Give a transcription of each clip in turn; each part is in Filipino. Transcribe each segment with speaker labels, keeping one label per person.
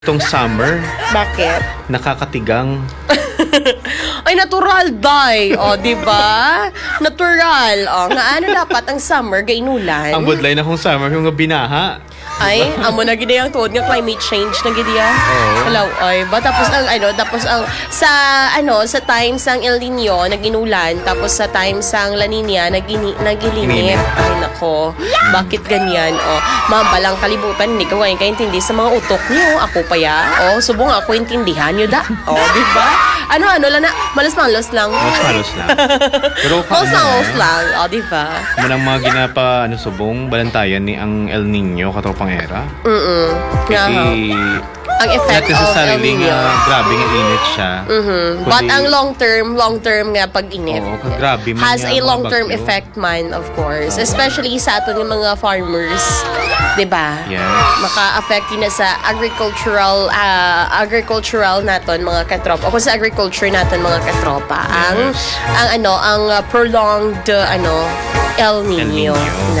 Speaker 1: Itong summer,
Speaker 2: Bakit?
Speaker 1: nakakatigang.
Speaker 2: Ay, natural, day. O, di ba? Natural. O, nga ano dapat ang summer, gainulan?
Speaker 1: Ang budlay na kung summer, yung binaha.
Speaker 2: Ay, amo na gidi ang tuod nga climate change na gidi ah.
Speaker 1: Oo.
Speaker 2: Hello, ay ba tapos ang sa times ang El Nino naginulan, tapos sa times ang La Nina nagilinit. Ay nako. Bakit ganyan? Oh, mabalang kalibutan hindi ko kaintindi sa mga utok niyo. Ako pa ya. Oh, subong ako intindihan niyo da. Oh, di ba? Ano lang na malas-malos lang.
Speaker 1: Halos lang. Pero
Speaker 2: Malas lang. Oh, di ba?
Speaker 1: manang mga ginapa, subong, balantayan ni ang El Nino, katropang era.
Speaker 2: Nga,
Speaker 1: Kasi,
Speaker 2: ang effect
Speaker 1: natin sa
Speaker 2: of El
Speaker 1: sarili
Speaker 2: Nino.
Speaker 1: nga, grabe nga init siya.
Speaker 2: But ang long term nga pag-init
Speaker 1: Oo, grabe man
Speaker 2: has
Speaker 1: nga
Speaker 2: a
Speaker 1: mga
Speaker 2: long-term
Speaker 1: bagyo.
Speaker 2: effect man, of course. Especially sa aton yung mga farmers. 'Di ba?
Speaker 1: Yes.
Speaker 2: Maka-affect yun na sa agricultural naton mga katropa. O kung sa agriculture naton mga katropa.
Speaker 1: Yes.
Speaker 2: Ang prolonged El
Speaker 1: El
Speaker 2: Nino.
Speaker 1: Nino.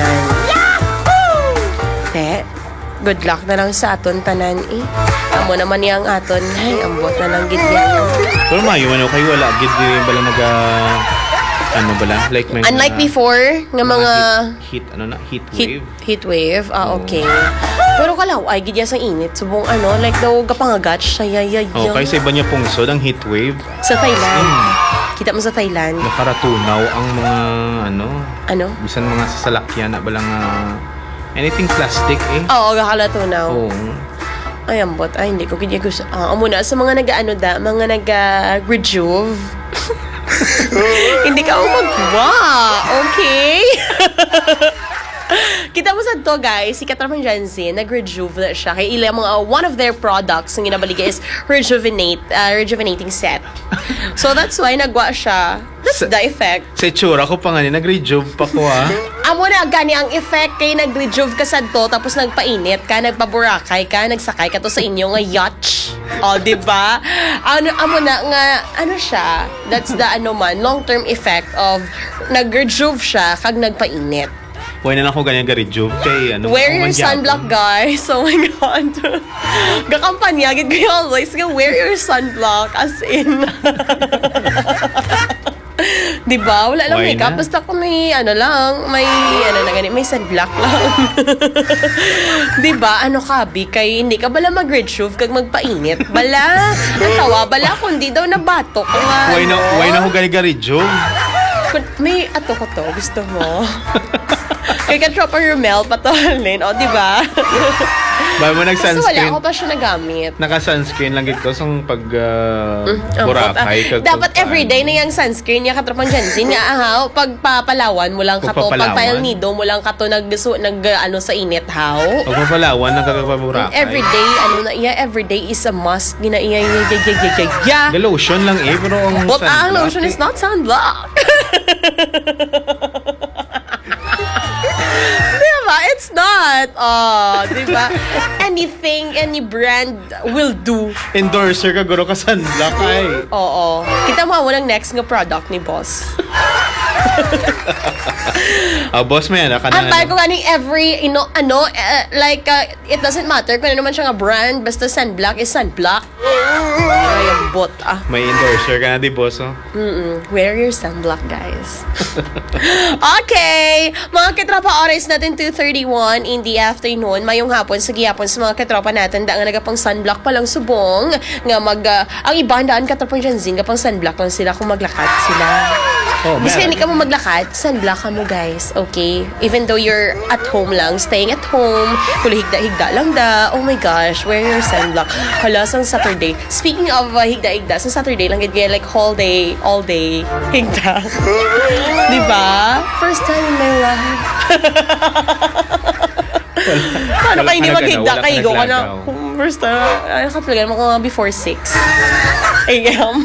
Speaker 2: Te, good luck na lang sa aton tanan eh. Amo naman yang aton. Ay, ambot na lang gid yan.
Speaker 1: Pero mayo, kayo wala, gid din bala like may
Speaker 2: Unlike before, nga mga
Speaker 1: heat wave.
Speaker 2: heat wave. Okay. Pero kalaw, ay gidya sa init. Subong like daw gapangagat siya.
Speaker 1: Okay, sa iba niya pungsod, ang heat wave.
Speaker 2: Sa Thailand. Kita mo sa Thailand.
Speaker 1: Nakaratunaw ang mga
Speaker 2: Ano?
Speaker 1: bisan mga sasalakyan na balang anything plastic eh.
Speaker 2: Oo, gakalato na.
Speaker 1: Oo.
Speaker 2: Ay, ambot. Ay, hindi ko gidya gusto. Muna, sa mga mga nag-rejuve. Hindi ka magwa. Okay? Kita mo sa to, guys, si Katraman Jansen, nag-rejuve na siya. Kaya ilang one of their products ang ginabaligay is rejuvenating set. So, that's why nagwa siya. That's the effect.
Speaker 1: Sa itsura ko pa nga nag-rejuve pa ko
Speaker 2: Amo na, gani ang effect kay nag-rejuve ka sa to, tapos nagpainit ka, nagpaburakay ka, nagsakay ka to sa inyo nga yacht. O, diba? Amo na nga, siya, that's the long-term effect of nag-rejuve siya kag nagpainit.
Speaker 1: Huwag na lang ako ganyan ka-rejuve kay
Speaker 2: Wear your sunblock, guys. Oh my God. Gakampanya, gid kayo always. Wear your sunblock. As in. Diba? Wala lang
Speaker 1: Why
Speaker 2: makeup.
Speaker 1: na?
Speaker 2: Basta kung may may sunblock lang. Diba? Kabi? Kay hindi ka bala mag-rejuve kag magpainit. Bala. Ang tawa. Bala kundi daw nabatok.
Speaker 1: Huwag na ako ganyan ka-rejuve.
Speaker 2: May ko to. Gusto mo? Kaya ka-tropa Romel, patolin. O, diba?
Speaker 1: Bago mo
Speaker 2: Kasi wala
Speaker 1: nag-sunscreen.
Speaker 2: ako pa siya nagamit.
Speaker 1: Naka-sunscreen lang gito sa pag burakay.
Speaker 2: Dapat everyday na yung sunscreen niya katropang Jansen nga pagpapalawan mo lang kato,
Speaker 1: Pagpapalawan?
Speaker 2: pagpalnido mo lang kato sa init haw.
Speaker 1: Pag mapalawan, nagkakapaburakay.
Speaker 2: Everyday is a must.
Speaker 1: Lotion lang eh, pero ang
Speaker 2: But ang
Speaker 1: sunblock
Speaker 2: lotion is not sunblock. Diba? It's not. Diba? Anything, any brand will do.
Speaker 1: endorser ka, guro ka sunblock ay.
Speaker 2: Oo. Kita mo ng next nga product ni boss.
Speaker 1: Boss, may anak ka
Speaker 2: Ang
Speaker 1: na.
Speaker 2: tayo ko ganing every, it doesn't matter kung ano naman siya nga brand, basta sunblock is sunblock. Ay, ang bot,
Speaker 1: May endorser ka na, di boss, oh.
Speaker 2: Wear your sunblock, guys. Okay! Mga katropa, oras natin 2:31 in the afternoon. Mayong hapon, sa gihapon sa mga katropa natin, da nga nagapang sunblock palang subong, nga ang iba, daan katropa dyan, kapang sunblock lang sila kung maglakad sila. Kasi hindi ka mo maglakad, sunblock ka mo, guys. Okay? Even though you're at home lang, staying at home, kung higda-higda lang da, oh my gosh, wear your sunblock. Hala, sang Saturday. Speaking of higda-higda, sa Saturday lang, like all day, higda. Diba? First time in my life. Paano kayo hindi maghigda? Kayo ka na. First time, nakatulagan mo ko before 6 a.m.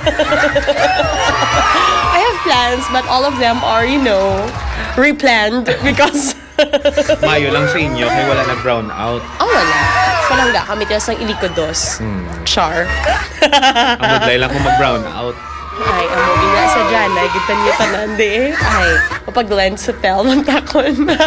Speaker 2: I have plans, but all of them are, replanned because...
Speaker 1: Mayo lang sa inyo, kaya wala na brown out.
Speaker 2: wala. Walang kami tilas ng ilikodos. Char.
Speaker 1: Ang budlay lang kung mag-brown out.
Speaker 2: Ay, amo gina sa dyan. Ay, kita niyo tanan di eh. Ay, mapag-Lens Hotel, magtakon na.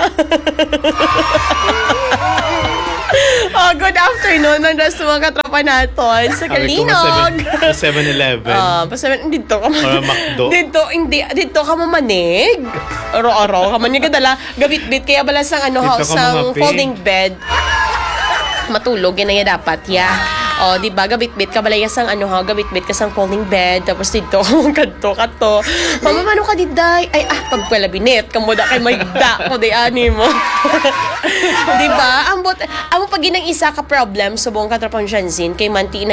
Speaker 2: Oh, good afternoon. Nandun sa mga katropa natin sa Kalinog.
Speaker 1: Sa 7-Eleven.
Speaker 2: Dito ka
Speaker 1: Or McDo.
Speaker 2: Dito ka mamanig. Aro-aro ka man yung kadala. Gabit-bit kaya bala sang
Speaker 1: Dito ka
Speaker 2: sang
Speaker 1: mamapi.
Speaker 2: folding bed. Matulog, yun na yan dapat, O, di ba? Gabit-bit ka balaya sang gabit-bit ka sang folding bed. Tapos dito, kadto. Mama, mano ka diday? Ay, pagpalabinit. Kamuda kay may da ko, di ani mo. Di ba? Amo pag ginang isa ka problem sa buong katropang Janzin, kay manti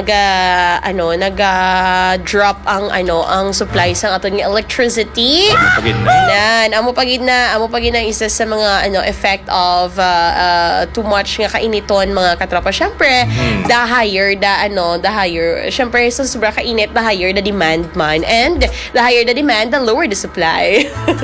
Speaker 2: drop ang supply sang aton nga electricity.
Speaker 1: Pagin na.
Speaker 2: Amo pagid na isa sa mga effect of too much nga kainiton mga katropa. Syempre, the higher syempre sa sobra kainit, the higher the demand man, and the higher the demand, the lower the supply.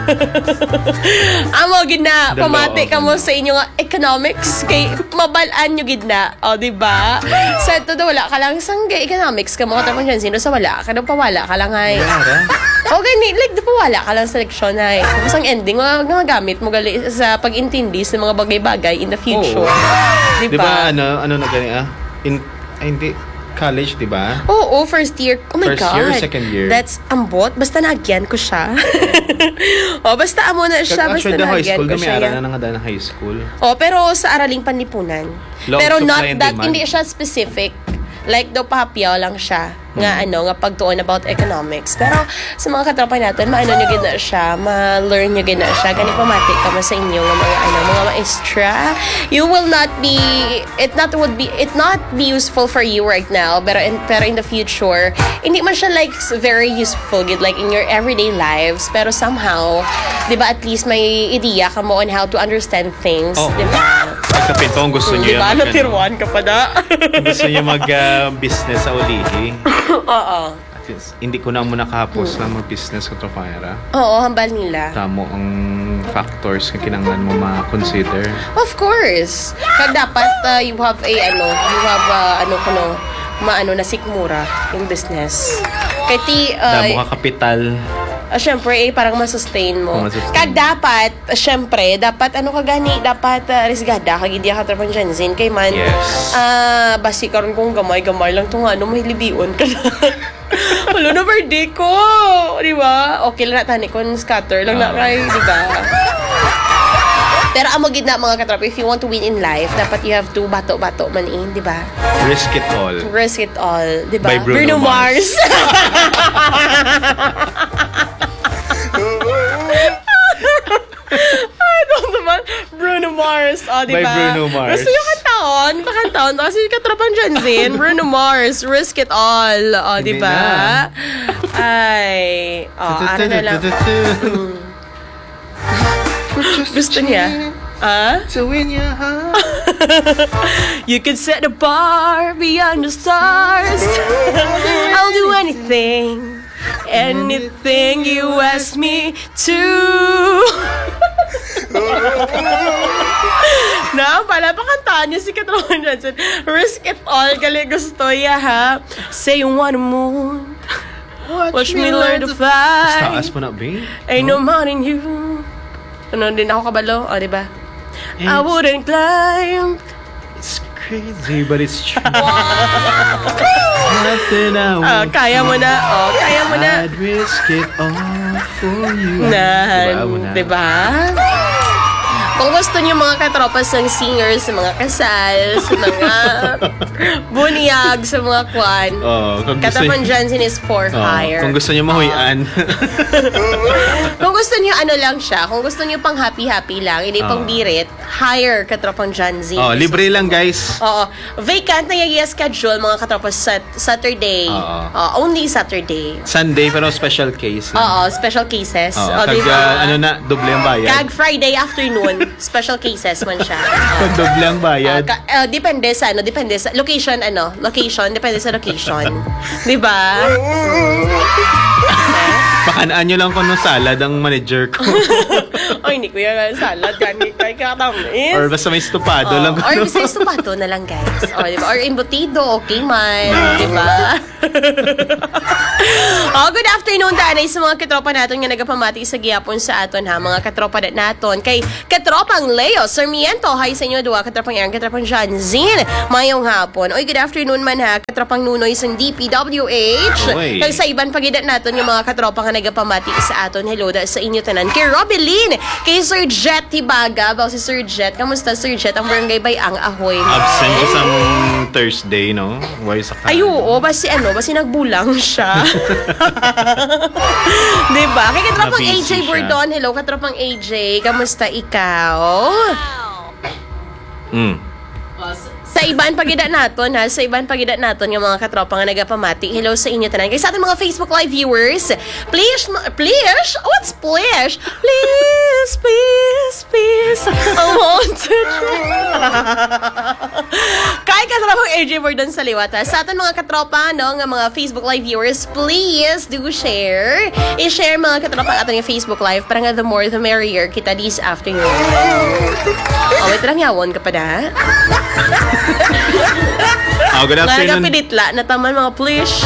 Speaker 2: Amo gid na
Speaker 1: The
Speaker 2: pamati
Speaker 1: law of
Speaker 2: kamo sa inyo nga economics kay mabalaan nyo gid na, di ba? Sa todo wala ka lang sang economics ka mga katropa dyan, sino sa wala ka daw pawala ka lang ay. O gani, like, wala ka lang sa leksyon ay. Tapos ang ending, magagamit mo gali sa pag-intindi sa mga bagay-bagay in the future. Di
Speaker 1: Di
Speaker 2: ba?
Speaker 1: ba, ano na gani hindi, college, di ba?
Speaker 2: Oo, first year. Oh my
Speaker 1: First
Speaker 2: God.
Speaker 1: year, second year.
Speaker 2: That's ambot. Basta nagyan ko siya. Basta amo na siya. Basta
Speaker 1: Actually, the high
Speaker 2: nagyan
Speaker 1: school,
Speaker 2: ko
Speaker 1: may
Speaker 2: siya.
Speaker 1: ara na ng high school.
Speaker 2: Pero sa araling panlipunan.
Speaker 1: Law of
Speaker 2: Pero
Speaker 1: supply
Speaker 2: not
Speaker 1: and
Speaker 2: that,
Speaker 1: demand.
Speaker 2: hindi siya specific. Like, daw pahapyaw lang siya. Nga pagtuon about economics. Pero sa mga katropa natin, maano nyo gina siya, ma-learn nyo gina siya. Ganit pamati ka mo sa inyo mga maestra. You will not be, it not be useful for you right now, pero in the future, hindi man siya like very useful, like in your everyday lives. Pero somehow, di ba, at least may idea ka mo on how to understand things.
Speaker 1: Oh.
Speaker 2: Di ba?
Speaker 1: Pagkapin kung gusto
Speaker 2: Di
Speaker 1: niyo
Speaker 2: ba? Natirwan ka pa da.
Speaker 1: kung gusto niyo mag-business sa ulihi.
Speaker 2: Oo.
Speaker 1: At least, hindi ko na muna kahapos na mag-business sa Tropara.
Speaker 2: Oo, hambal nila.
Speaker 1: Tamo ang factors na kinanglan mo ma-consider.
Speaker 2: Of course. Kag dapat you have na sikmura in business. Kay ti
Speaker 1: Damo ka kapital.
Speaker 2: syempre parang masustain mo.
Speaker 1: Masustain.
Speaker 2: Kag dapat syempre dapat risgada kag hindi ka trapan Janzin kay man.
Speaker 1: Yes.
Speaker 2: Basi karon kung gamay lang tong may libion ka na. Wala na birthday ko. Di ba? Okay lang na tani kon scatter lang na kay, di ba? Pero amo gid na mga katrap, if you want to win in life, dapat you have to bato-bato man di ba?
Speaker 1: Risk it all.
Speaker 2: Risk it all, di ba?
Speaker 1: By Bruno Mars.
Speaker 2: Naman, Bruno Mars, di
Speaker 1: By
Speaker 2: ba?
Speaker 1: Bruno Mars.
Speaker 2: Gusto yung pakantaon, kasi katrapan Janzin, Bruno Mars, Risk It All, di
Speaker 1: Hindi
Speaker 2: ba? Ay, ano na lang. Gusto niya?
Speaker 1: To win your heart.
Speaker 2: You can set the bar beyond the stars. I'll do anything you ask me to. Pala pakantaan niya si Katrawan Johnson. Risk it all, gali gusto ya ha. Say you want a moon. Watch me learn to fly.
Speaker 1: Taas mo na, babe.
Speaker 2: Ain't no more than you. Ano din ako kabalo, diba? I wouldn't climb.
Speaker 1: It's crazy, but it's true. Nothing I won't
Speaker 2: Kaya mo na. Kaya mo na.
Speaker 1: I'd risk it all for you.
Speaker 2: Diba? Kung gusto niyo mga katropas ng singers, sa mga kasal, sa mga bunyag, sa mga kwan, Katrapan Janzin is for hire.
Speaker 1: Kung gusto niyo mahuyan.
Speaker 2: Kung gusto niyo lang siya, kung gusto niyo pang happy-happy lang, hindi pang birit, hire Katrapan Janzin.
Speaker 1: Libre lang, guys.
Speaker 2: Vacant na yung schedule mga katropas Saturday. Only Saturday.
Speaker 1: Sunday, pero special case.
Speaker 2: Special cases.
Speaker 1: Kag, doble ang bayad.
Speaker 2: Kag Friday afternoon, special cases man siya.
Speaker 1: Kag doble ang bayad.
Speaker 2: Depende sa location, depende sa location. Di ba?
Speaker 1: Pakanaan nyo lang ko ng salad ang manager ko.
Speaker 2: Ay, hindi ko yan salad. Gani kay katamis.
Speaker 1: Or basta may estupado lang ko.
Speaker 2: Or basta estupado na lang, guys. Diba? Or embutido, okay man. Diba? Good afternoon, Danay, sa mga katropa natin nga nagapamati sa giyapon sa aton, ha? Mga katropa naton. Kay katropang Leo Sarmiento, hi sa inyo, duwa, katropang Aaron, katropang John Zin. Mayong hapon. Oy, good afternoon man, ha? Katropang Nunoy sa DPWH.
Speaker 1: Oy.
Speaker 2: Kag sa iban pagidat naton yung mga katropa nga nagapamati sa aton. Hello da sa inyo tanan. Kay Robeline, kay Sir Jet Tibaga, si Sir Jet. Kamusta, Sir Jet? Ang barangay Bayang Ahoy.
Speaker 1: Absent siya sa Thursday, no? Why sa
Speaker 2: Ay, oo. Basi nagbulang siya. Diba? Kay katropang
Speaker 1: Nabisi
Speaker 2: AJ
Speaker 1: siya.
Speaker 2: Bordon. Hello, katropang AJ. Kamusta ikaw? Sa iban pagidat naton, ha? Sa iban pagidat naton yung mga katropa nga nagapamati. Hello sa inyo tanan. Kay sa ating mga Facebook Live viewers, please, what's please? Please. I want to Kay katropang AJ Bordon sa liwat, ha? Sa ating mga katropa, no, nga mga Facebook Live viewers, please do share. I-share mga katropa aton yung Facebook Live para nga the more the merrier kita this afternoon. Wait lang, yawon ka pa na?
Speaker 1: Good afternoon.
Speaker 2: Nagapilitla na taman mga fish.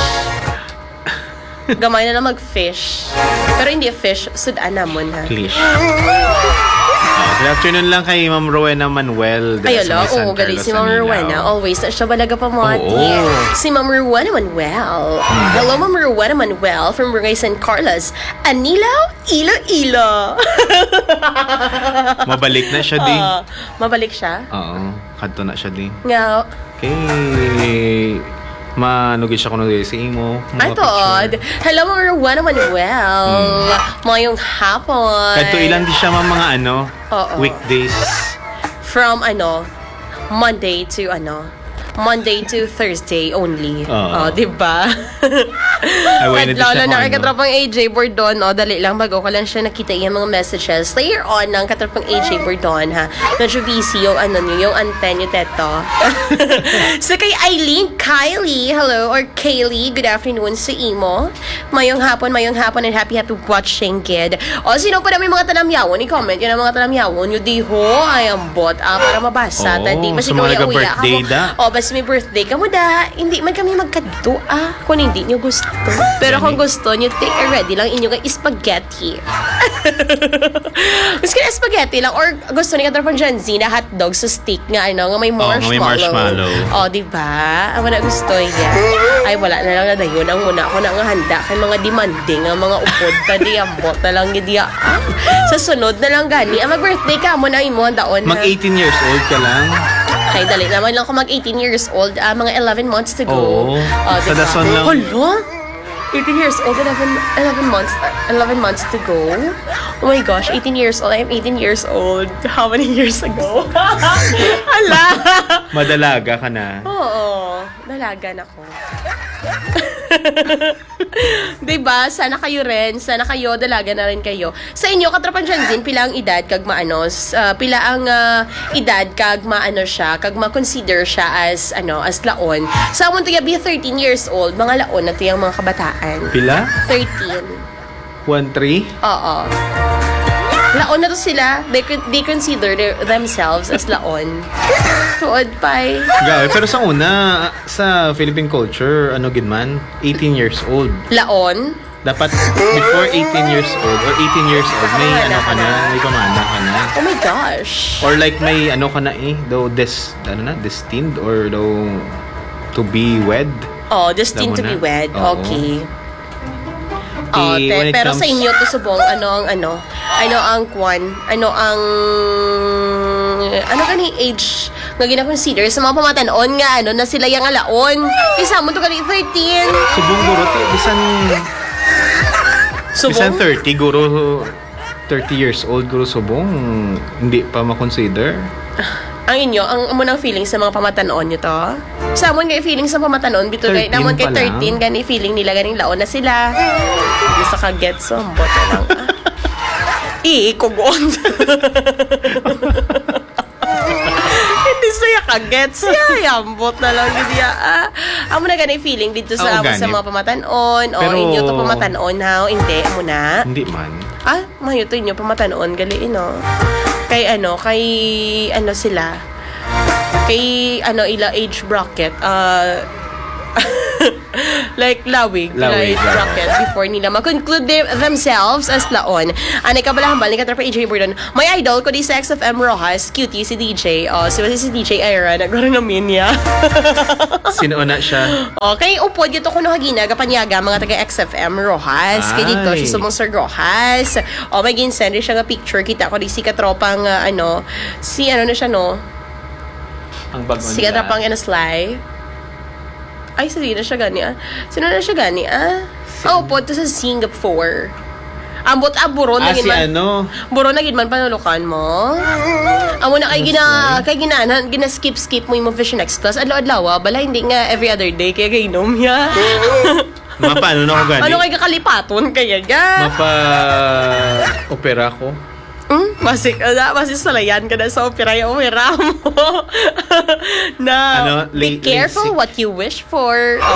Speaker 2: Gamay na mag-fish. Pero hindi fish, sudan namon, ha?
Speaker 1: Please. Good afternoon lang kay Ma'am Rowena Manuel.
Speaker 2: Ayolo, oo, gali si Ma'am Rowena. Always na siya balaga pa mo. Si Ma'am Rowena Manuel. Hello, Ma'am Rowena Manuel from Barangay San Carlos, Anilaw, Iloilo.
Speaker 1: Mabalik na siya din.
Speaker 2: Mabalik siya?
Speaker 1: Oo, kadto na siya din.
Speaker 2: Nga.
Speaker 1: Okay. Manugid siya kung nagay si imo.
Speaker 2: Ay, Todd. Hello, Ma'am Rowena Manuel. Mayong hapon.
Speaker 1: Kadto ilan di siya mga
Speaker 2: Oo.
Speaker 1: weekdays.
Speaker 2: From Monday to Thursday only.
Speaker 1: Oo.
Speaker 2: Diba?
Speaker 1: Ay, wala na di
Speaker 2: Lalo
Speaker 1: siya
Speaker 2: na
Speaker 1: kung
Speaker 2: kay katropang AJ Bordon, dali lang bago ko lang siya nakita yung mga messages. Later on ng katropang AJ Bordon, ha? Medyo busy yung yung antenna teto. So kay Eileen Kylie, hello, or Kaylee, good afternoon sa imo. Mayong hapon, and happy watching, kid. Sino pa na may mga talamyawon, i-comment yun ang mga talamyawon, yung diho, ay ang bot, para mabasa.
Speaker 1: Oo,
Speaker 2: Tadi,
Speaker 1: sa mga nag-birthday da.
Speaker 2: Basta may birthday ka mo da, hindi man kami magkadto, kung hindi nyo gusto. Pero kung gusto nyo, take ready lang inyong spaghetti. Gusto na spaghetti lang, or gusto ni katropang Gen Z na hotdog sa stick nga, nga may marshmallow.
Speaker 1: may marshmallow.
Speaker 2: Diba? Ang wala gusto yan. Ay, wala na lang na dayon. Ang muna ako na nga handa kay mga demanding, ang mga upod, tadi, ambot na lang gidiya. Sa sunod na lang gani. Ang mag-birthday ka mo na imo, daon.
Speaker 1: Mag 18 years old ka lang.
Speaker 2: Ay, dali naman lang ako mag 18 years old. Mga 11 months to go.
Speaker 1: Oo. Sa dason lang.
Speaker 2: Hala? 18 years old, 11 months to go. Oh my gosh, 18 years old. I'm 18 years old. How many years ago? Hala!
Speaker 1: Madalaga ka na.
Speaker 2: Oo, dalaga na ko. Diba? Sana kayo rin. Sana kayo, dalaga na rin kayo. Sa inyo, katrapan Janzin, pila ang edad kag pila ang edad kag siya, kag ma-consider siya as laon. Sa amon to be 13 years old, mga laon na to yung mga kabataan.
Speaker 1: Pila?
Speaker 2: 13.
Speaker 1: 1-3?
Speaker 2: Oo. Laon na to sila. They consider themselves as laon. Tuod pay.
Speaker 1: Pero sa una, sa Philippine culture, gid man, 18 years old.
Speaker 2: Laon?
Speaker 1: Dapat before 18 years old or 18 years old, may ka na, may pamana ka na.
Speaker 2: Oh my gosh.
Speaker 1: Or like may ka na though destined or though to be wed.
Speaker 2: Destined to be wed.
Speaker 1: Oo.
Speaker 2: Okay.
Speaker 1: When it
Speaker 2: Pero
Speaker 1: comes-
Speaker 2: sa inyo to subong ano ang gani age nga gina-consider sa mga pamatanon nga na sila yang alaon. Kaysa mo to gani 13.
Speaker 1: Subong guro bisan bisan 30 guro 30 years old guro subong hindi pa ma-consider.
Speaker 2: Ang inyo, ang amo ng feeling sa mga pamatanon nyo to? Sa amon kay feeling sa pamatanon, bito kay
Speaker 1: 13
Speaker 2: namon kay
Speaker 1: pa lang.
Speaker 2: 13 gani feeling nila ganing laon na sila. Isa ka get some bot lang. Kugon. Hindi saya Nakagets siya. Yambot na lang yun niya. Amo na ganay feeling dito sa amo sa mga pamatanon. O
Speaker 1: Pero,
Speaker 2: inyo to pamatanon ha. Hindi, amo na.
Speaker 1: Hindi man.
Speaker 2: Mayo to inyo pamatanon. Gali, no? Kay sila. Kay, ila age bracket. Like lawig age bracket before nila mag-conclude themselves as laon. Anay kabalahan ni katrapa AJ Bordon. My idol ko di sa XFM Rojas, cutie si DJ. Si DJ Ira nagkaroon namin niya.
Speaker 1: Sino na siya?
Speaker 2: Okay, upod dito ko no hagina kapanyaga mga taga XFM Rojas. Kay dito siya sumong Sir Rojas. May ginsend siya nga picture kita ko di si katropang si na siya no.
Speaker 1: Ang bago
Speaker 2: si katropang Sly. Ay, sino na siya gani po, ito sa Singapore. Ambot buron na gin man. Buron na gin man panulukan mo. Amo na kay skip mo yung Vision X Plus. Adlaw-adlaw, bala hindi nga every other day kaya gainom ya.
Speaker 1: Paano na ako gani?
Speaker 2: Ano kay kakalipaton kaya ga?
Speaker 1: Opera ko.
Speaker 2: Masik salayan ka na sa opera mo. Be careful what you wish for.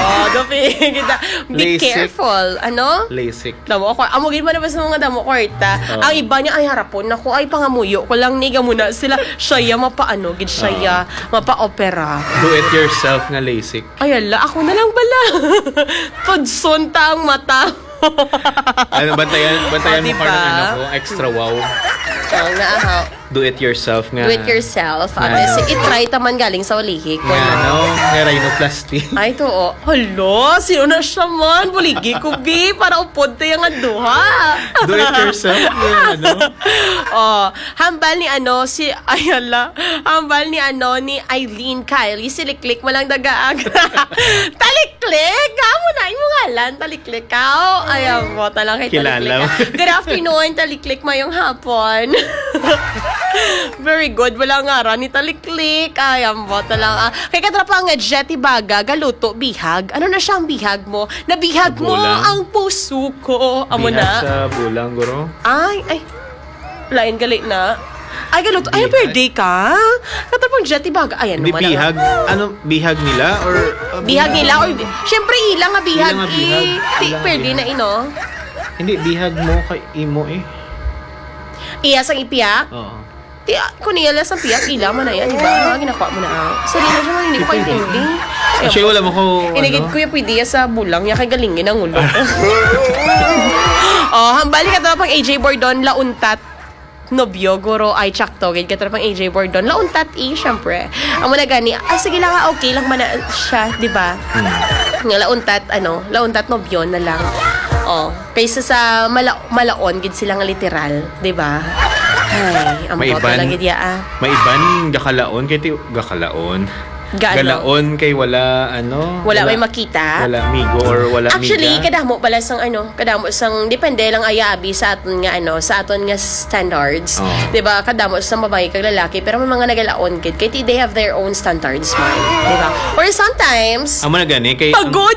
Speaker 2: Be careful.
Speaker 1: LASIK.
Speaker 2: Damo ko. Amugin man na ba sa mga damo ko, ang iba niya ay harapon. Naku, ay pangamuyo ko lang niga muna sila. Siya mapaano, siya mapa-opera.
Speaker 1: Do it yourself nga LASIK.
Speaker 2: Ay, ako na lang bala. Tudson ta ang mata.
Speaker 1: Bantayan mo ka ng extra wow. Do it yourself nga.
Speaker 2: Do it yourself. I-try taman galing sa ulihi ko.
Speaker 1: Nga rhinoplasty.
Speaker 2: Ay, to, Hala, sino na siya man? Buligi ko, B. Para upod tayo nga duha.
Speaker 1: Do it yourself.
Speaker 2: Hambal ni hambal ni Eileen Kylie. Siliklik mo lang dagaag. Taliklik? Kamo na, yung ngalan. Taliklik ka. Ayaw mo, talang kay Taliklik. Good afternoon, Taliklik mayong hapon. Very good. Wala nga ra ni Taliklik. Ay, ambot na lang. Kaya katrapang Jetty Baga, galuto, bihag. Ano na siyang bihag mo? Nabihag mo ang puso ko. Amo na.
Speaker 1: Bihag sa bulang, guro?
Speaker 2: Ay. Lain gali na. Ay, galuto. Ay, birthday ka? Katrapang Jetty Baga. Ay, ano man.
Speaker 1: Bihag? Bihag nila? Or
Speaker 2: bihag nila? Or, syempre, ilang nga bihag. Birthday na
Speaker 1: Hindi, bihag mo kay imo
Speaker 2: Iyas ang ipiyak?
Speaker 1: Oo.
Speaker 2: Kung niyalas ang piyak, ila mo na yan, diba? Ginakuha mo na. Sarili na siya, hindi ko kaintindi.
Speaker 1: Actually, wala mo ko,
Speaker 2: Inigid ko yung pwede sa bulang niya, kay galingin ang ulo. Hambali ka pang AJ Bordon, launtat. Nobyo, guro, ay tsakto. Gid ka pang AJ Bordon, launtat syempre. Ang muna gani, sige lang okay lang man na siya, diba? Nga launtat nobyo na lang. Kaysa sa malaon, gid sila nga literal, diba? Ay, ang boto lang gid ya.
Speaker 1: Maiban gakalaon kay gakalaon. Galaon kay wala
Speaker 2: wala may makita.
Speaker 1: Wala migo or wala
Speaker 2: Actually,
Speaker 1: miga.
Speaker 2: kadamo pala sang depende lang ayabi sa aton nga sa aton nga standards. 'Di ba? Kadamo sa babae kag lalaki pero may mga nagalaon kay they have their own standards man, 'di ba? Or sometimes
Speaker 1: amo na gani kay
Speaker 2: pagod.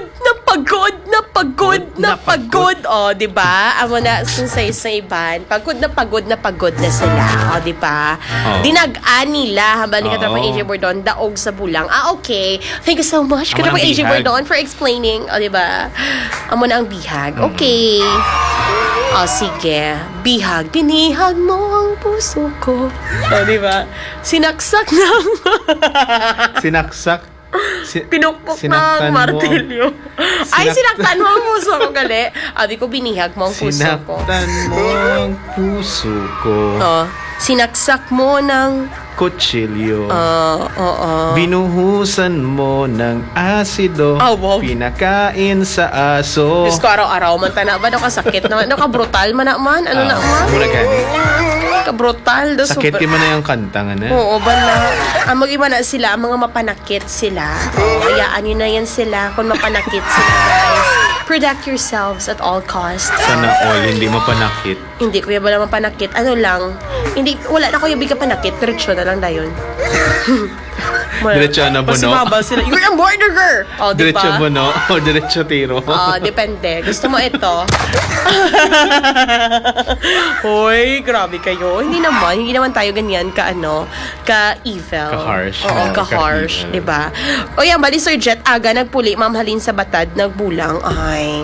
Speaker 2: 'Di ba? Amo na sa iban. Pagod na sila. 'Di ba? Dinag-an nila habang ni katrapang AJ Bordon daog sa bulang. Okay. Thank you so much katrapang AJ Bordon for explaining. 'Di ba? Amo na ang bihag. Okay. Sige. Bihag. Binihag mo ang puso ko. 'Di ba? Sinaksak lang.
Speaker 1: Sinaksak.
Speaker 2: Pinukpok ng martilyo. Sinaktan mo ang puso ko, gali. Abi ko, binihag mo ang puso ko.
Speaker 1: Sinaktan mo ang puso ko.
Speaker 2: Sinaksak mo ng
Speaker 1: kutsilyo. Binuhusan mo ng asido.
Speaker 2: Wow.
Speaker 1: Pinakain sa aso.
Speaker 2: Diyos ko, araw-araw man tana ba? Nakasakit naman. Nakabrutal man naman. Ano naman?
Speaker 1: Muna gani.
Speaker 2: Kabrutal.
Speaker 1: Sakit mo na yung kanta nga na.
Speaker 2: Oo, bala. Ang mag-iba na sila, ang mga mapanakit sila. Hayaan nyo na yan sila kung mapanakit sila, guys. Protect yourselves at all costs.
Speaker 1: Sana all, hindi mapanakit.
Speaker 2: Hindi, kuya, wala mapanakit. Wala na kuya, biga panakit. Diretso na lang dayon.
Speaker 1: Diretso na mo, no?
Speaker 2: Pasibaba sila. You're a murderer! O, di
Speaker 1: Diretso
Speaker 2: ba?
Speaker 1: mo, no? O diretso tiro.
Speaker 2: Depende. Gusto mo ito? Hoy, grabe kayo. Hindi naman tayo ganyan ka-evil.
Speaker 1: Ka-harsh.
Speaker 2: Oo, ka-harsh.
Speaker 1: Ka-evil.
Speaker 2: Diba? O yan, bali Sir Jet, aga nagpuli, mamhalin sa batad, nagbulang. Ay.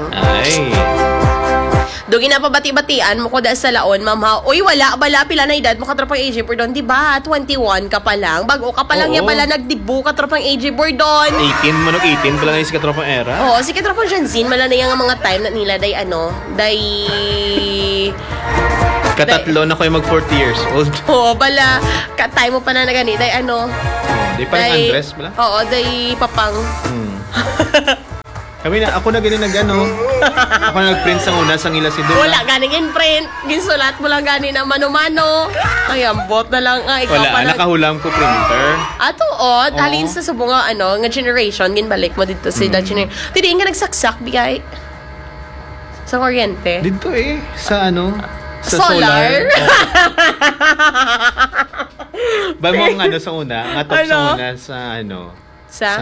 Speaker 2: Dogi na pabati-batian mo ko da sa laon, ma'am ha. Uy, wala, pila na edad mo katropang AJ Bordon, di ba? 21 ka pa lang. Bago ka pa lang
Speaker 1: Oo.
Speaker 2: yan pala nagdibu katropang AJ Bordon.
Speaker 1: 18, manok 18 pala na si katropang era.
Speaker 2: Oo, si katropang Janzin, mala na yung mga time na nila,
Speaker 1: Katatlo na ko yung mag 40 years old.
Speaker 2: Oo, bala, time mo pa na gani,
Speaker 1: Di pa yung Andres pala?
Speaker 2: Oo, papang.
Speaker 1: Ako na gani ako na nag-print sa una sang ila si Dula.
Speaker 2: Wala, ganing in print. Ginsulat mo lang gani na mano-mano. Ay, ambot na lang. Ikaw
Speaker 1: Wala,
Speaker 2: pa
Speaker 1: nakahulam ko printer.
Speaker 2: Tuod, halin sa subong nga generation, ginbalik mo dito sa generation. Tidiin ka nagsaksak, bigay. Sa kuryente.
Speaker 1: Dito sa sa
Speaker 2: Solar?
Speaker 1: Ba mo nga sa una, nga top sa una
Speaker 2: Sa?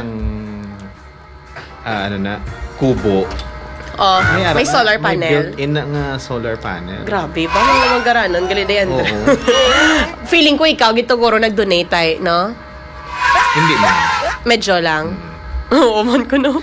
Speaker 1: kubo.
Speaker 2: May solar
Speaker 1: May
Speaker 2: panel.
Speaker 1: built-in na nga solar panel.
Speaker 2: Grabe, ba naman garanon, galiday Andra.
Speaker 1: Oo.
Speaker 2: Feeling ko ikaw, gituguro nag-donate tayo, no?
Speaker 1: Hindi man.
Speaker 2: Medyo lang. Oo, man ko no.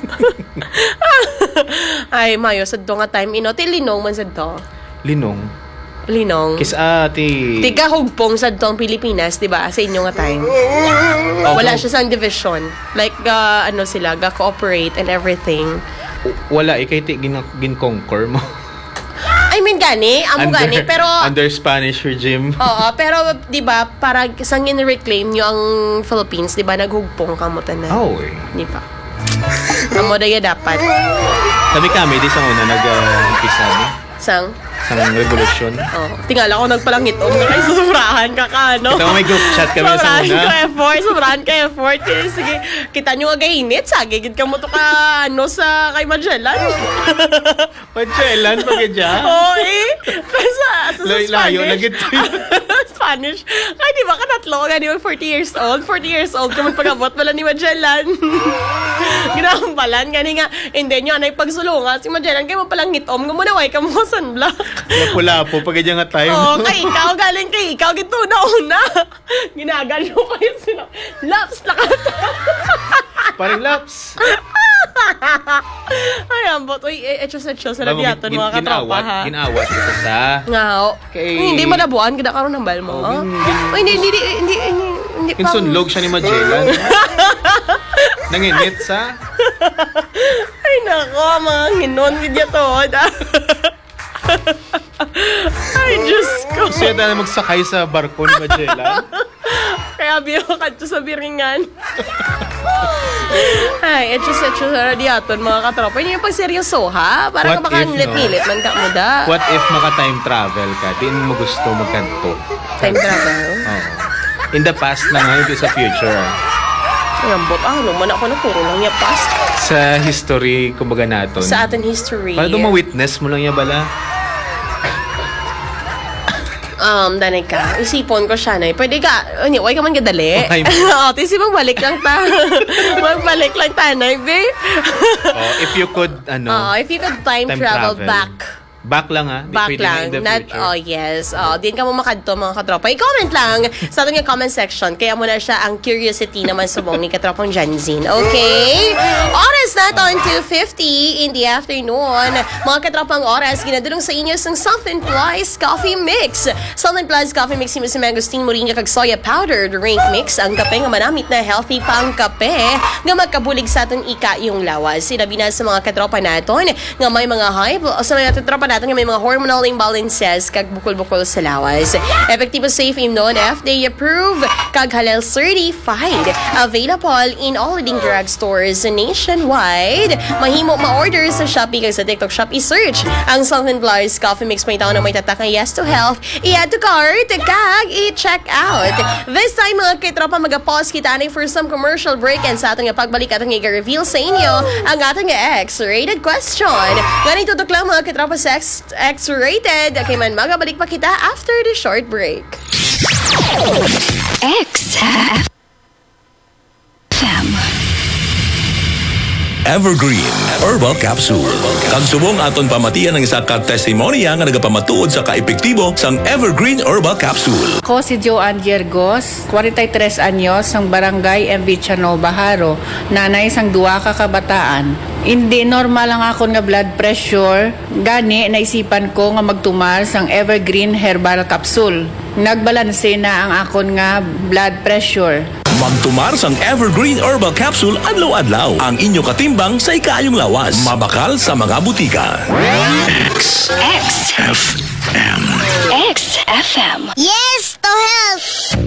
Speaker 2: Ay, mayo, sad to nga time, Linong man sad to. Linong.
Speaker 1: Kis ati.
Speaker 2: Tiga hugpong sad to ang Pilipinas, di ba? Sa inyo nga time. Wala siya sa division. Like, sila, ga-cooperate and everything.
Speaker 1: Wala, kay ti gin-conquer mo.
Speaker 2: I mean, amo gani, pero...
Speaker 1: Under Spanish regime.
Speaker 2: Oo, pero, di ba, para sang in-reclaim nyo ang Philippines, di ba, naghugpong kamutan na. Di ba? Amo na dapat.
Speaker 1: Kami, di sa una, nag-umpisa
Speaker 2: Sang
Speaker 1: revolution.
Speaker 2: Tingala ko nagpalangit na kayo susurahan ka no?
Speaker 1: Kita mo may group chat kami sa una.
Speaker 2: Sobrahan ka effort. Sige, kita nyo againit. Sagigid ka mo to sa kay Magellan.
Speaker 1: Magellan, pagkadya?
Speaker 2: Sa
Speaker 1: Layo,
Speaker 2: Spanish. Spanish. Ay, di ba katatlo? Gani mo 40 years old. 40 years old ka magpagabot wala ni Magellan. Ginahambalan. Gani nga, hindi nyo anay pagsulungan. Si Magellan kayo mo palang ngitom. Gumunaway ka mo sunblock.
Speaker 1: Lapu-lapu, pagkadya nga time.
Speaker 2: Kay ikaw, galing kay ikaw, gito na-una. Ginagano kayo sila. Laps na ka.
Speaker 1: Parang laps.
Speaker 2: Ay, ambot. Uy, etchos-etchos sa labiaton, mga katropa, ha?
Speaker 1: Ginawat ito sa...
Speaker 2: Hindi malabuan, kita karoon ng bal mo, ha? Hindi.
Speaker 1: Kinsunlog siya ni Magellan. Nanginit sa...
Speaker 2: Ay, nako, mga nginon, vidya to, Ay, Diyos ko.
Speaker 1: Gusto yata na magsakay sa barko ni Magellan.
Speaker 2: Kaya biyo ka sa biringan. Ay, etchos sa radiaton, mga katropa. Hindi yung pagseryoso, ha? Para ka baka nilit-nilit man ka mo da.
Speaker 1: What if maka-time travel ka? Di mo gusto magkanto.
Speaker 2: Time travel?
Speaker 1: In the past na nga, hindi sa future.
Speaker 2: Ay, ambot. Man ako na puro lang niya past.
Speaker 1: Sa history, kumbaga natin.
Speaker 2: Sa atin history.
Speaker 1: Para doon ma-witness mo lang niya bala.
Speaker 2: Danay ka. Isipon ko siya na. Pwede ka, huwag ka man gadali. Tisi magbalik lang ta. Magbalik lang tanay, babe.
Speaker 1: If you could,
Speaker 2: if you could time travel back.
Speaker 1: Back lang ha?
Speaker 2: Back lang. Yes. Din ka mo makadto, mga katropa. I-comment lang sa ating comment section. Kaya mo na siya ang curiosity naman subong ni katropang Janzin. Okay? Oras na to, 2:50 in the afternoon. Mga katropang oras, ginadulong sa inyo sang Something Plus Coffee Mix. Something Plus Coffee Mix, si Mangosteen Moringa kag soya powder drink mix. Ang kape nga manamit na healthy pang kape nga magkabulig sa aton ika yung lawas. Sinabi na sa mga katropa naton nga may mga sa mga katropa natin nga may mga hormonal imbalances kag bukol-bukol sa lawas. Epektibo, safe, imnon, FDA approved, kag halal certified. Available in all leading drugstores nationwide. Mahimo ma-order sa Shopee kag sa TikTok Shop. I-search ang Something Plus Coffee Mix. May tao na may tatak na yes to health. I-add to cart kag i-check out. This time, mga kitropa, mag-pause kita na for some commercial break and sa ating pagbalik atong i-reveal sa inyo ang ating X-rated question. Ganito to lang, mga kitropa, sa X-rated. Okay man, magabalik pa kita after the short break.
Speaker 3: X. Evergreen Herbal Capsule. Kag subong aton pamatian ng isa ka testimonya nga nagapamatuod sa kaepektibo sang Evergreen Herbal Capsule.
Speaker 4: Ako si Joanne Giergos, 43 anyos, sang barangay MV Chano, Baharo, nanay sang duwa ka kabataan. Hindi normal ang akon nga blood pressure, gani naisipan ko nga magtumar sang Evergreen Herbal Capsule. Nagbalanse na ang akon nga blood pressure.
Speaker 3: Magtumar sang Evergreen Herbal Capsule adlaw-adlaw. Ang inyo katimbang sa ikaayong lawas. Mabakal sa mga butika.
Speaker 5: XFM. Yes to health!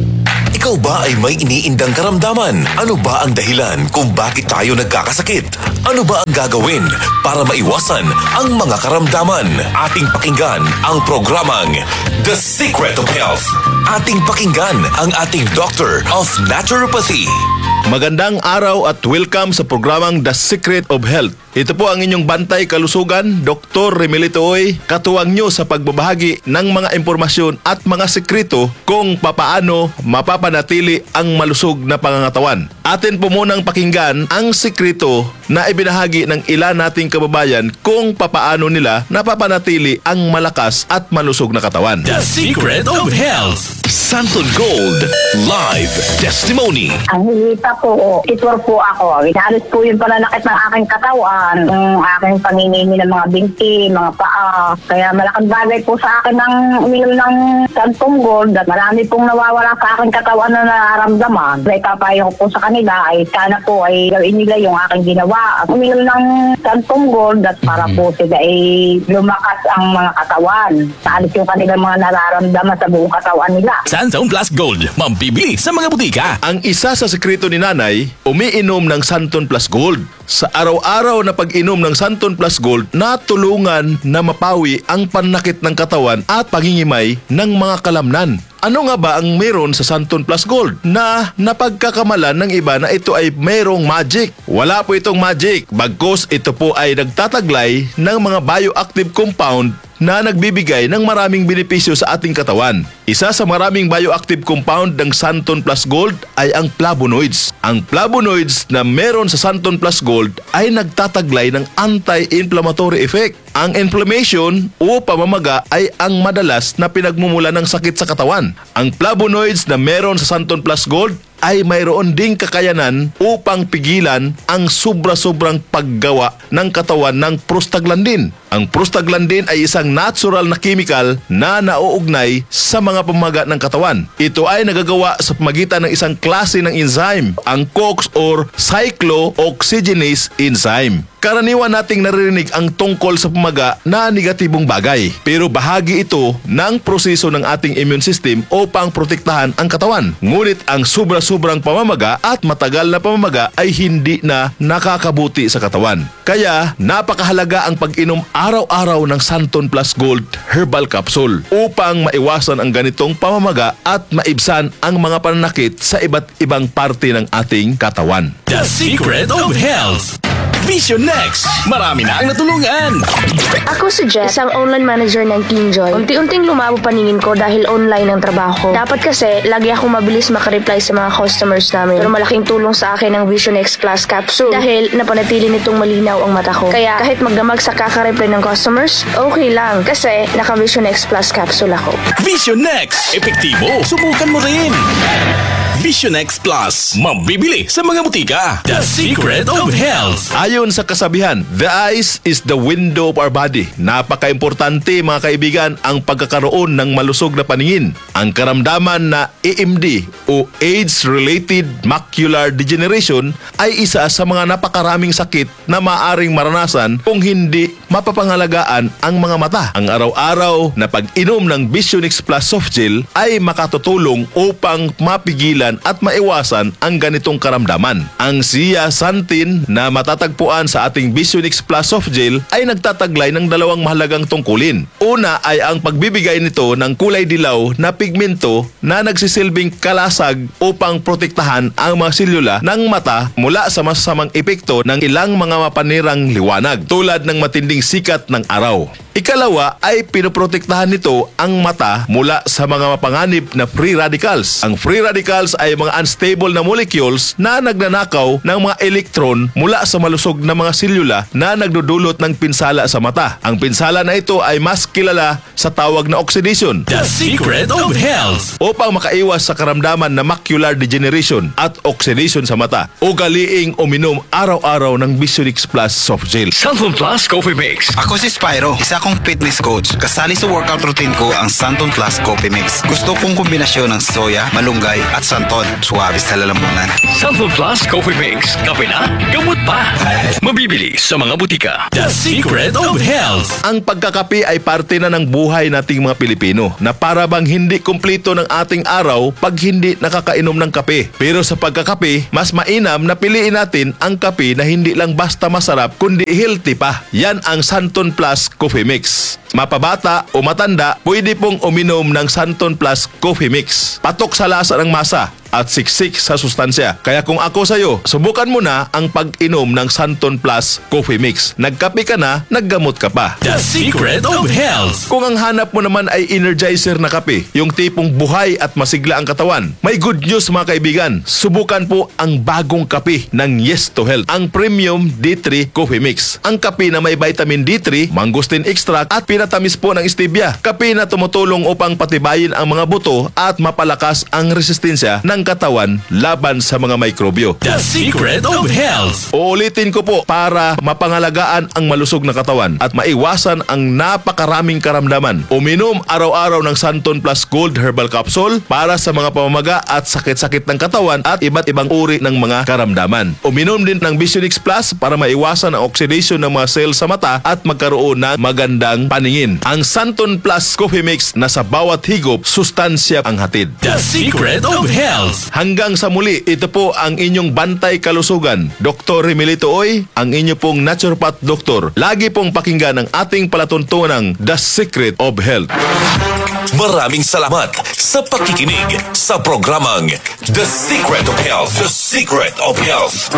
Speaker 6: Ikaw ba ay may iniindang karamdaman? Ano ba ang dahilan kung bakit tayo nagkakasakit? Ano ba ang gagawin para maiwasan ang mga karamdaman? Ating pakinggan ang programang The Secret of Health. Ating pakinggan ang ating Doctor of Naturopathy.
Speaker 7: Magandang araw at welcome sa programang The Secret of Health. Ito po ang inyong bantay kalusugan, Dr. Remelito Oy, katuwang nyo sa pagbabahagi ng mga impormasyon at mga sekreto kung papaano mapapanatili ang malusog na pangangatawan. Atin po munang pakinggan ang sekreto na ibinahagi ng ilan nating kababayan kung papaano nila napapanatili ang malakas at malusog na katawan.
Speaker 3: The Secret of Health.
Speaker 6: Santon Gold Live Testimony.
Speaker 8: Ang hilita po, titur po ako. Inalis po yung pananakit ng aking katawan, yung aking paninimi ng mga binti, mga paa. Kaya malaking bagay po sa akin ng uminom ng Santon Gold at marami pong nawawala sa aking katawan na nararamdaman. Kaya papayo ko po sa kanila ay sana po ay gawin nila yung aking ginawa. Uminom ng Santon Gold at para po sila ay lumakas ang mga katawan. Saalis yung kanilang mga nararamdaman sa buong katawan nila.
Speaker 3: Santon Plus Gold. Mambibili sa mga butika.
Speaker 7: Ang isa sa sekreto ni Nanay, umiinom ng Santon Plus Gold. Sa araw-araw na pag-inom ng Santon Plus Gold, natulungan na mapawi ang panakit ng katawan at pangingimay ng mga kalamnan. Ano nga ba ang meron sa Santon Plus Gold na napagkakamalan ng iba na ito ay mayroong magic? Wala po itong magic, bagkus ito po ay nagtataglay ng mga bioactive compound na nagbibigay ng maraming benepisyo sa ating katawan. Isa sa maraming bioactive compound ng Santon Plus Gold ay ang flavonoids. Ang flavonoids na meron sa Santon Plus Gold ay nagtataglay ng anti-inflammatory effect. Ang inflammation o pamamaga ay ang madalas na pinagmumula ng sakit sa katawan. Ang flavonoids na meron sa Santon Plus Gold ay mayroon ding kakayanan upang pigilan ang sobra-sobrang paggawa ng katawan ng prostaglandin. Ang prostaglandin ay isang natural na chemical na nauugnay sa mga pamamaga ng katawan. Ito ay nagagawa sa pamagitan ng isang klase ng enzyme, ang COX or cyclooxygenase enzyme. Karaniwan nating naririnig ang tungkol sa pamaga na negatibong bagay. Pero bahagi ito ng proseso ng ating immune system upang protektahan ang katawan. Ngunit ang sobra-sobrang pamamaga at matagal na pamamaga ay hindi na nakakabuti sa katawan. Kaya napakahalaga ang pag-inom araw-araw ng Santon Plus Gold Herbal Capsule upang maiwasan ang ganitong pamamaga at maibsan ang mga pananakit sa iba't ibang parte ng ating katawan.
Speaker 3: The Secret of Health. Vision Next. Marami na ang natulungan.
Speaker 9: Ako si Jet, isang online manager ng Kingjoy. Unti-unting lumabo paningin ko dahil online ang trabaho ko. Dapat kasi, lagi akong mabilis makareply sa mga customers namin. Pero malaking tulong sa akin ang Vision X Plus Capsule dahil napanatili nitong malinaw ang mata ko. Kaya kahit magdamag sa kakareply ng customers, okay lang kasi naka Vision X Plus Capsule ako.
Speaker 3: Vision Next. Epektibo. Subukan mo rin. Vision X Plus. Mambibili sa mga butika. The Secret of Health.
Speaker 7: Ayon sa kasabihan, the eyes is the window of our body. Napaka-importante mga kaibigan ang pagkakaroon ng malusog na paningin. Ang karamdaman na AMD o Age-Related Macular Degeneration ay isa sa mga napakaraming sakit na maaring maranasan kung hindi mapapangalagaan ang mga mata. Ang araw-araw na pag-inom ng Vision X Plus Soft Gel ay makatutulong upang mapigilan at maiwasan ang ganitong karamdaman. Ang zeaxanthin na matatagpuan sa ating Vision X Plus Soft Gel ay nagtataglay ng dalawang mahalagang tungkulin. Una ay ang pagbibigay nito ng kulay dilaw na pigmento na nagsisilbing kalasag upang protektahan ang mga selula ng mata mula sa masasamang epekto ng ilang mga mapanirang liwanag tulad ng matinding sikat ng araw. Ikalawa ay pinoprotektahan nito ang mata mula sa mga mapanganib na free radicals. Ang free radicals ay mga unstable na molecules na nagnanakaw ng mga elektron mula sa malusog na mga selula na nagdudulot ng pinsala sa mata. Ang pinsala na ito ay mas kilala sa tawag na oxidation.
Speaker 3: The Secret of Health.
Speaker 7: Upang makaiwas sa karamdaman na macular degeneration at oxidation sa mata, ugaliing uminom araw-araw ng Visionix Plus soft gel.
Speaker 3: Santon Plus Coffee Mix.
Speaker 10: Ako si Spyro, isa kong fitness coach. Kasali sa workout routine ko ang Santon Plus Coffee Mix. Gusto kong kombinasyon ng soya, malunggay at santon. Suwabe sa lalamunan.
Speaker 3: Santon Plus Coffee Mix. Kape na, gamot pa. Mabibili sa mga butika. The Secret of Health.
Speaker 7: Ang pagkakape ay parte na ng buhay nating mga Pilipino na para bang hindi kumpleto ng ating araw pag hindi nakakainom ng kape. Pero sa pagkakape, mas mainam na piliin natin ang kape na hindi lang basta masarap kundi healthy pa. Yan ang Santon Plus Coffee Mix. Mapabata o matanda, pwede pong uminom ng Santon Plus Coffee Mix. Patok sa lasa ng masa at siksik sa sustansya. Kaya kung ako sa'yo, subukan mo na ang pag-inom ng Santon Plus Coffee Mix. Nagkape ka na, naggamot ka pa.
Speaker 3: The Secret of Health.
Speaker 7: Kung ang hanap mo naman ay energizer na kape, yung tipong buhay at masigla ang katawan, may good news mga kaibigan. Subukan po ang bagong kape ng Yes to Health, ang Premium D3 Coffee Mix. Ang kape na may vitamin D3, mangosteen extract at pinatamis po ng stevia. Kape na tumutulong upang patibayin ang mga buto at mapalakas ang resistensya ng katawan laban sa mga mikrobyo.
Speaker 3: The Secret of Health.
Speaker 7: Uulitin ko po para mapangalagaan ang malusog na katawan at maiwasan ang napakaraming karamdaman. Uminom araw-araw ng Santon Plus Gold Herbal Capsule para sa mga pamamaga at sakit-sakit ng katawan at iba't ibang uri ng mga karamdaman. Uminom din ng Visionix Plus para maiwasan ang oxidation ng mga cells sa mata at magkaroon ng magandang paningin. Ang Santon Plus Coffee Mix na sa bawat higop, sustansya ang hatid.
Speaker 3: The Secret of Health.
Speaker 7: Hanggang sa muli, ito po ang inyong bantay kalusugan. Dr. Remelito Oy, ang inyo pong naturopath doktor. Lagi pong pakinggan ang ating palatuntunang The Secret of Health.
Speaker 6: Maraming salamat sa pakikinig sa programang The Secret of Health. The Secret of Health.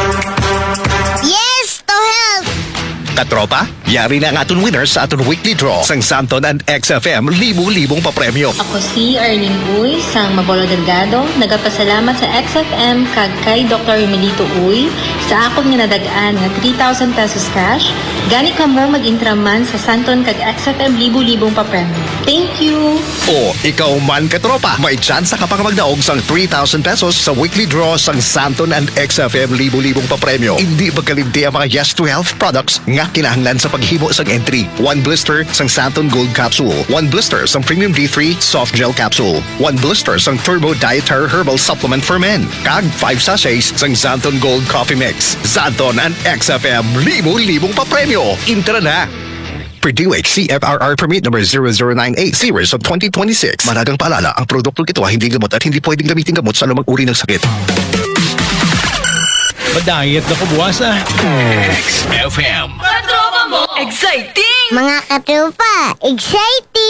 Speaker 5: Yes to health!
Speaker 11: Katropa, yari na ang aton winners sa aton weekly draw sang Santon and XFM libu-libong papremyo.
Speaker 12: Ako si Arlene Uy sang Mabolo Delgado. Nagapasalamat sa XFM kag kay Dr. Remelito Uy sa akong nadagaan nga 3,000 pesos cash. Gani ka mo mag-intraman sa Santon kag XFM libu-libong papremyo. Thank you!
Speaker 11: O, ikaw man katropa, may chance ka pang magdaog sang 3,000 pesos sa weekly draw sang Santon and XFM libu-libong papremyo. Hindi magkalimti ang mga Yes to Health products nga kinahanglan sa paghimo sang entry. 1 blister sang Santon Gold Capsule, 1 blister sang Premium D3 Soft Gel Capsule, 1 blister sang Turbo Dietary Herbal Supplement for Men, kag 5 sachets sang Santon Gold Coffee Mix. Santon and XFM libu-libong papremyo. Intra na! Purduate CFRR Permit number 0098 series of 2026. Managang paalala, ang produktong ito ay hindi gamot at hindi pwedeng gamitin gamot sa anumang uri ng sakit.
Speaker 1: Madayat na kubuwasa.
Speaker 3: XFM.
Speaker 5: Mga katropa, exciting!